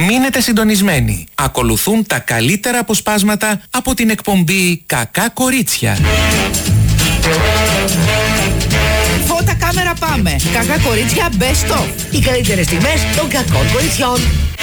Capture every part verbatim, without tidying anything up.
Μείνετε συντονισμένοι. Ακολουθούν τα καλύτερα αποσπάσματα από την εκπομπή «Κακά Κορίτσια». Φώτα, κάμερα, πάμε. Κακά Κορίτσια Best of. Οι καλύτερες στιγμές των κακών κοριτσιών.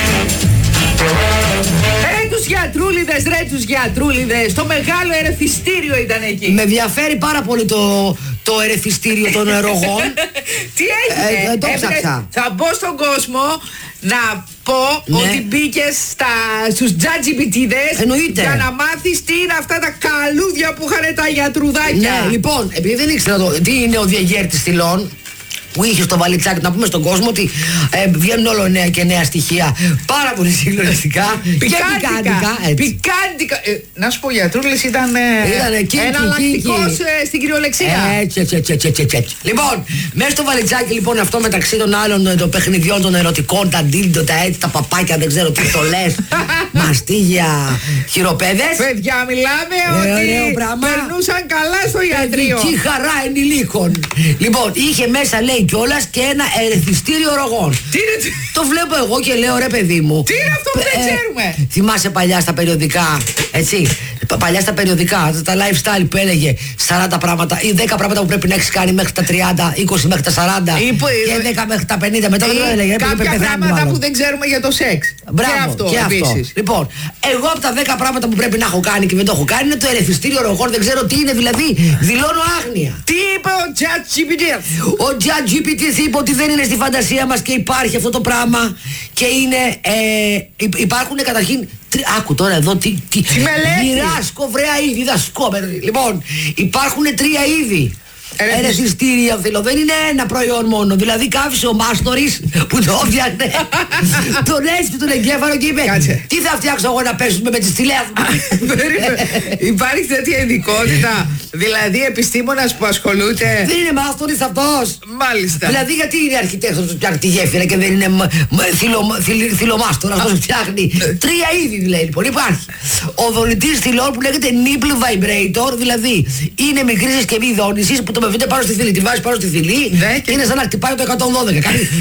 Ρε τους γιατρούλιδες, ρε τους γιατρούλιδες. Το μεγάλο ερεθιστήριο ήταν εκεί. Με ενδιαφέρει πάρα πολύ το, το ερεθιστήριο των ρογών. Τι έγινε? Ε, ε, το ψάξα. Θα μπω στον κόσμο να πω, ναι, ότι μπήκες στα, στους τζατζιμπιτίδες για να μάθεις τι είναι αυτά τα καλούδια που είχαν τα γιατρουδάκια. Ναι, λοιπόν, επειδή δεν ήξερα το, τι είναι ο διαγέρτης θυλών που είχε στο βαλιτσάκι, να πούμε στον κόσμο ότι ε, βγαίνουν όλο νέα και νέα στοιχεία πάρα πολύ συγκλονιστικά και πικάντικα. Πικάντικα. Ε, να σου πω, γιατρούλες ήταν ε, εναλλακτικός ε, στην κυριολεξία. Έτσι, έτσι, έτσι, έτσι, έτσι. Λοιπόν, μέσα στο βαλιτσάκι λοιπόν αυτό, μεταξύ των άλλων των παιχνιδιών των ερωτικών, τα ντίλντο, τα έτσι, τα παπάκια, δεν ξέρω τι το λες, μαστίγια, χειροπέδες. Παιδιά, μιλάμε ε, ότι περνούσαν καλά στο ιατρείο. Παιδική χαρά ενηλίκων. Λοιπόν, είχε μέσα, λέει, κιόλας και ένα ερεθιστήριο ρογών. Τι είναι? Το βλέπω εγώ και λέω, ρε παιδί μου, τι είναι αυτό που δεν ε, ξέρουμε? Θυμάσαι παλιά στα περιοδικά, έτσι, παλιά στα περιοδικά, τα lifestyle που έλεγε σαράντα πράγματα ή δέκα πράγματα που πρέπει να έχεις κάνει μέχρι τα τριάντα, είκοσι μέχρι τα σαράντα ή, και δέκα μέχρι τα πενήντα. Μετά δεν το έλεγε. Κάποια πράγματα μάλλον που δεν ξέρουμε για το σεξ. Μπράβο, και αυτό, και αυτό. Λοιπόν, εγώ από τα δέκα πράγματα που πρέπει να έχω κάνει και δεν το έχω κάνει είναι το ερεθιστήριο ρογών. Δεν ξέρω τι είναι, δηλαδή δηλώνω άγνοια. Τι είπε ο ChatGPT? Ο ChatGPT είπε ότι δεν είναι στη φαντασία μας και υπάρχει αυτό το πράγμα και είναι, ε, υπάρχουν καταρχήν, τρι, άκου τώρα εδώ τι, τι, τι γυράσκω βρέα είδη, δασκόμενο. Λοιπόν, υπάρχουν τρία είδη ερεθιστήρια, θέλω. Δεν είναι ένα προϊόν μόνο. Δηλαδή κάφησε ο μάστορης που το έφτιαχνε, τον έστει τον εγκέφαλο και είπε, κάτσε, τι θα φτιάξω εγώ να πέσουμε με τις τηλέφωνες. Υπάρχει τέτοια ειδικότητα? Δηλαδή επιστήμονας που ασχολούνται. Δεν είναι μάστορης αυτός? Μάλιστα. Δηλαδή γιατί είναι αρχιτέκτονας που φτιάχνει τη γέφυρα και δεν είναι θυλομάστορα αυτός που φτιάχνει? Τρία είδη δηλαδή, λοιπόν, υπάρχει. Ο δονητής θυλών που λέγεται nipple vibrator, δηλαδή είναι μικρή συσκευή δόνησης που το μεβείται πάνω στη θηλή. Τη βάζεις πάνω στη θηλή και είναι σαν να χτυπάει το εκατόν δώδεκα.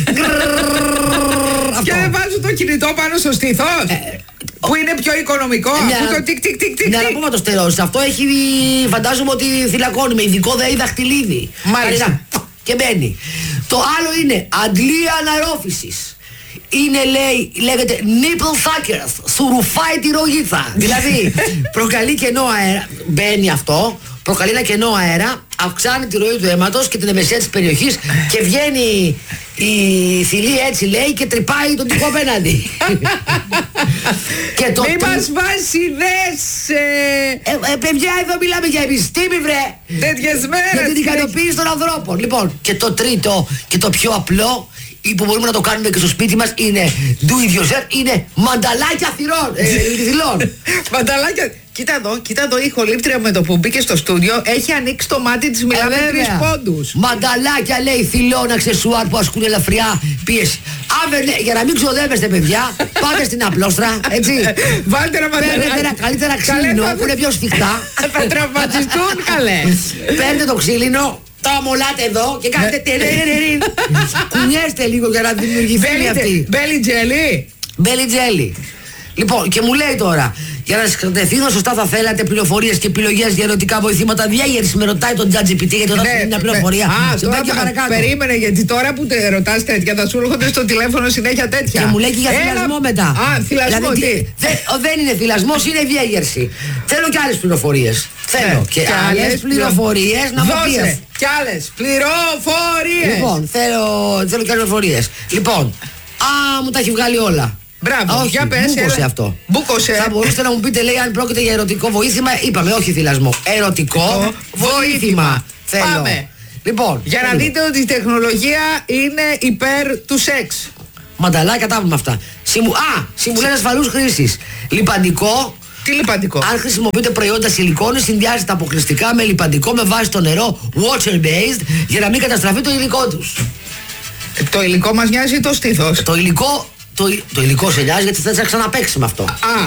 Και δεν βάζουν το κινητό πάνω στο στήθος? Που είναι πιο οικονομικό, αφού το τικ τικ τικ τικ. Ναι, να πούμε το στερεώσει. Αυτό έχει, φαντάζομαι ότι θυλακώνει με ειδικό ΔΕΗ δαχτυλίδι. Μάλιστα. Και μπαίνει. Το άλλο είναι αντλία αναρρόφησης. Είναι, λέει, λέγεται nipple suckers. Σου ρουφάει τη ρογίθα. Δηλαδή προκαλεί κενό αέρα. Μπαίνει αυτό, προκαλεί ένα κενό αέρα, αυξάνει τη ροή του αίματος και την ευαισθησία της περιοχής και βγαίνει η θηλή, έτσι λέει, και τρυπάει τον τύπο απέναντι. Και το μη τρι... μας βάζει ιδέες. Ε... Ε, ε, παιδιά, εδώ μιλάμε για επιστήμη, βρε. Τέτοιες μέρες. Για την ικανοποίηση των ανθρώπων. Λοιπόν, και το τρίτο και το πιο απλό που μπορούμε να το κάνουμε και στο σπίτι μας είναι do it yourself, είναι μανταλάκια θυρών, ε, θυλών. Μανταλάκια. Κοίτα εδώ, κοίτα εδώ, η ηχολήπτρια με το που μπήκε στο στούντιο έχει ανοίξει το μάτι της, μιλάμε ε, τρεις πόντους. Μανταλάκια, λέει, θυλών αξεσουάρ που ασκούν ελαφριά πίεση. Άβε, ναι, για να μην ξοδεύεστε, παιδιά, πάτε στην απλόστρα, έτσι. Βάλτε ένα μανταλάκι. Παίρνετε ένα καλύτερα ξύλινο που είναι πιο σφιχτά. Θα τραυματιστούν, καλέ. Παίρνετε το ξύλινο, το αμολάτε εδώ και κάνετε τερερερεριν. Κουνιέστε λίγο για να δημιουργηθεί αυτή. Μπέλι τζέλι. Μπέλι τζέλι. Λοιπόν, και μου λέει τώρα, για να συγκρατηθείτε σωστά θα θέλατε πληροφορίες και επιλογές για ερωτικά βοηθήματα διάγερση. Με ρωτάει τον ChatGPT γιατί όταν θέλει μια πληροφορία. Α, τώρα περίμενε, γιατί τώρα που te ρωτάς τέτοια θα σου έρχονται στο τηλέφωνο συνέχεια τέτοια. Και μου λέει και για θυλασμό μετά. Α, θυλασμό, δηλαδή, τι? Δεν, δεν είναι θυλασμός, είναι διάγερση. Θέλω και άλλες πληροφορίες. Θέλω ναι, και, και άλλες πληροφορίες να μου πεις. Και άλλες πληροφορίες. Λοιπόν, θέλω, θέλω και άλλες πληροφορίες. Λοιπόν, α, μου τα έχει βγάλει όλα. Μπράβο, όχι, για πες, μπούκωσε αυτό. Μπούκωσε. Θα μπορούσατε να μου πείτε, λέει, αν πρόκειται για ερωτικό βοήθημα. Είπαμε, όχι θυλασμό. Ερωτικό βοήθημα. Θέλω. Πάμε. Λοιπόν, για να δείτε ότι η τεχνολογία είναι υπέρ του σεξ. Μανταλάκια, τα πούμε αυτά. Συμμου... Α, συμβουλές ασφαλούς χρήσης. Λιπαντικό. Τι λιπαντικό? Αν χρησιμοποιείτε προϊόντα σιλικόνη, συνδυάζεται αποκλειστικά με λιπαντικό με βάση το νερό, water based, για να μην καταστραφεί το υλικό τους. Το υλικό μας νοιάζει το στήθος. Το υλικό. Το, το υλικό σε νοιάζει γιατί θα ξαναπαίξει με αυτό. Α,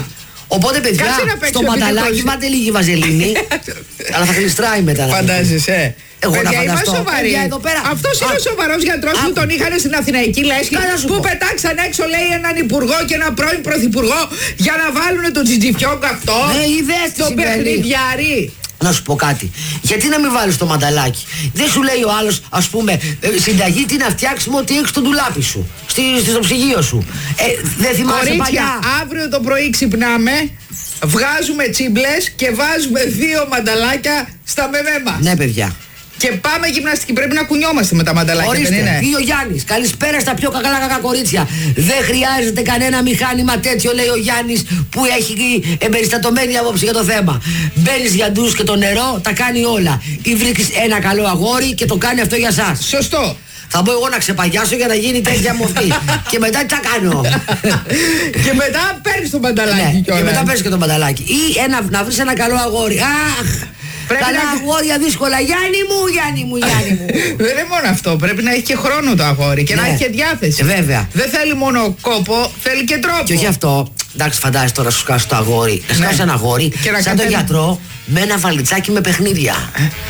Οπότε, παιδιά, στο μανταλάκι μάτε λίγη βαζελίνη. Αλλά θα γλιστράει μετά. Φαντάζεσαι. Εγώ παιδιά, να είμαστε σοβαροί. Αυτός είναι ο σοβαρός γιατρός που τον είχαν στην Αθηναϊκή Λέσχη, που πετάξαν έξω, λέει, έναν υπουργό και έναν πρώην πρωθυπουργό για να βάλουν τον Τζιτζιφιόγκ αυτό. Ναι, είδες τι τον συμβαίνει. παιχνιδιάρη. Να σου πω κάτι. Γιατί να μην βάλεις το μανταλάκι? Δεν σου λέει ο άλλος, ας πούμε, ε, συνταγή τι να φτιάξουμε ότι έχεις στο ντουλάπι σου, στη, στο ψυγείο σου. Ε, δεν θυμάσαι Κορίτσια, παλιά? αύριο το πρωί ξυπνάμε, βγάζουμε τσίμπλες και βάζουμε δύο μανταλάκια στα μεμέ μας. Ναι, παιδιά. Και πάμε γυμναστική. Πρέπει να κουνιόμαστε με τα μανταλάκια. Ορίστε, δεν είναι? βγει ο Γιάννης. Καλησπέρα στα πιο κακά κακά κορίτσια. Δεν χρειάζεται κανένα μηχάνημα τέτοιο, λέει ο Γιάννης, που έχει εμπεριστατωμένη άποψη για το θέμα. Μπαίνεις για ντους και το νερό, τα κάνει όλα. Ή βρίσκεις ένα καλό αγόρι και το κάνει αυτό για σας. Σωστό. Θα μπω εγώ να ξεπαγιάσω για να γίνει τέτοια μορφή. Και μετά τι θα κάνω? Και μετά παίρνεις το μανταλάκι. Ναι, κιόλας. και μετά παίρνεις και το μανταλάκι. Ή ένα, να βρεις ένα καλό αγόρι. Αχ! Πρέπει καλά να- αγόρια δύσκολα. Γιάννη μου, Γιάννη μου, Γιάννη μου. Δεν είναι μόνο αυτό. Πρέπει να έχει και χρόνο το αγόρι και να Ναι. έχει και διάθεση. Ε, βέβαια. Δεν θέλει μόνο κόπο, θέλει και τρόπο. Και όχι αυτό. Εντάξει, φαντάζεσαι τώρα σου σκάσει το αγόρι. Να σκάσει Ναι. ένα αγόρι Και να σαν κάνει- τον γιατρό με ένα βαλιτσάκι με παιχνίδια.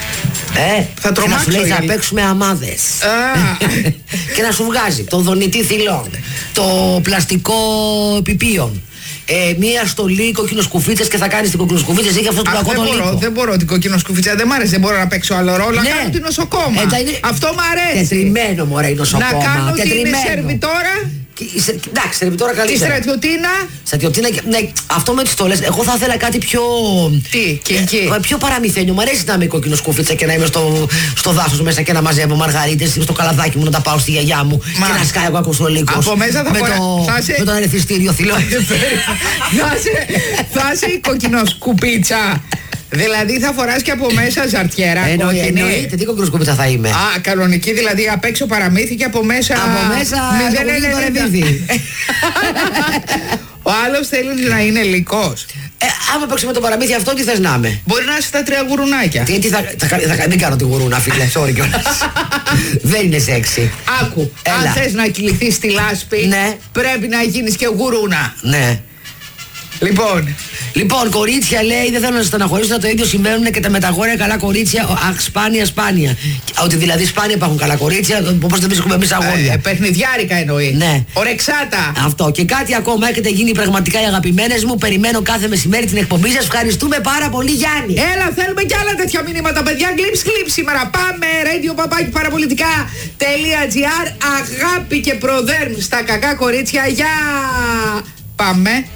Ε, Θα και να σου λέει τρομάξω, θα η- παίξουμε αμάδες. Α. Και να σου βγάζει το δονητή θηλών, το πλαστικό πιπίον, ε, μία στολή κοκκινοσκουφίτσες και θα κάνεις την κοκκινοσκουφίτσα ή και αυτό το Αχ, κακό δεν το μπορώ, λύκο. δεν μπορώ την κοκκίνο σκουφίτσα, δεν μ' αρέσει, δεν μπορώ να παίξω άλλο ρόλο. Ναι. Να κάνω την νοσοκόμα. Ε, τα είναι- Αυτό μ' αρέσει. Τετριμένο μωρέ η νοσοκόμα. Να κάνω την τετριμένο. σερβιτόρα, Και η σε- Εντάξει, σερβιτόρα τη καλύτερα. στρατιωτίνα. Στρατιωτίνα και. Ναι, αυτό με τις στολές. Εγώ θα ήθελα κάτι πιο. Τι, kinky. ε, πιο παραμυθένιο. Μου αρέσει να είμαι κόκκινο σκούφιτσα και να είμαι στο, στο δάσος μέσα και να μαζεύω μαργαρίτες στο καλαδάκι μου να τα πάω στη γιαγιά μου. Μα. Και να σκάει ο ακοστολίκος. Από μέσα θα με, φορά- το, θα σε- με τον ερεθιστήριο θηλό. θα είσαι, θα είσαι η κοκκινοσκουπίτσα. Δηλαδή θα φοράς και από μέσα ζαρτιέρα. Εννοεί- κόκκινη. Εννοείται, τι κόκκινο σκούφιτσα θα είμαι. Α, κανονική δηλαδή, απ' έξω παραμύθι και από μέσα. Από μέσα μηδέν το ενενήντα. ρεβίδι. Ο άλλος θέλει να είναι λυκός. Ε, άμα παίξουμε το παραμύθι αυτό, τι θες να είμαι? Μπορεί να είσαι τα τρία γουρουνάκια. Τι, τι θα, θα, θα, θα, δεν κάνω τη γουρούνα, φίλε, sorry κιόλας. Δεν είναι σεξι. Άκου, Έλα. αν θες να κυληθείς στη λάσπη, Ναι. πρέπει να γίνεις και γουρούνα. Ναι. Λοιπόν, Λοιπόν, κορίτσια λέει, δεν θέλω να στεναχωρήσω, το ίδιο συμβαίνουν και τα μεταγόρια καλά κορίτσια. Αχ, σπάνια, σπάνια. Ότι δηλαδή σπάνια υπάρχουν καλά κορίτσια, όπως δεν βρίσκουμε εμείς αγόρια. ε, παιχνιδιάρικα εννοεί. Ναι. Ορεξάτα. Αυτό. Και κάτι ακόμα, έχετε γίνει πραγματικά οι αγαπημένες μου. Περιμένω κάθε μεσημέρι την εκπομπή σας. Ευχαριστούμε πάρα πολύ, Γιάννη. Έλα, θέλουμε κι άλλα τέτοια μηνύματα, παιδιά. Γκλιπ, γκλιπ σήμερα. Πάμε, radio παπάκι παραπολιτικά.gr. Αγάπη και προδέρμ στα κακά κορίτσια. Γεια! Πάμε.